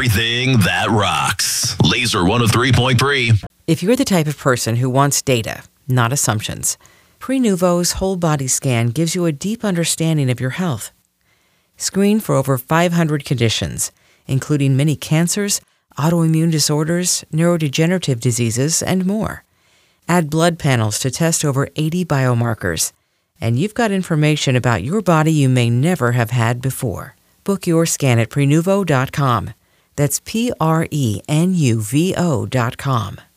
everything that rocks. Laser 103.3. If you're the type of person who wants data, not assumptions, Prenuvo's whole body scan gives you a deep understanding of your health. Screen for over 500 conditions, including many cancers, autoimmune disorders, neurodegenerative diseases, and more. Add blood panels to test over 80 biomarkers, and you've got information about your body you may never have had before. Book your scan at Prenuvo.com. That's Prenuvo.com.